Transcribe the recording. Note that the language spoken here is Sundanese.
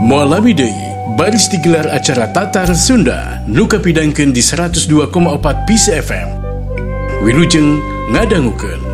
Mualami deui baris digelar acara Tatar Sunda nu kapidangkeun di 102,4 Peace FM. Wilujeng ngadangukeun.